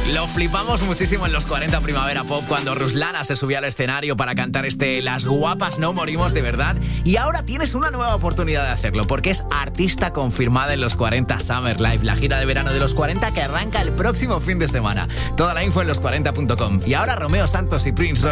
Lo flipamos muchísimo en los 40 Primavera Pop cuando Ruslana se subió al escenario para cantar Las guapas no morimos de verdad. Y ahora tienes una nueva oportunidad de hacerlo porque es artista confirmada en los 40 Summer Live, la gira de verano de los 40 que arranca el próximo fin de semana. Toda la info en los40.com. Y ahora Romeo Santos y Prince Royce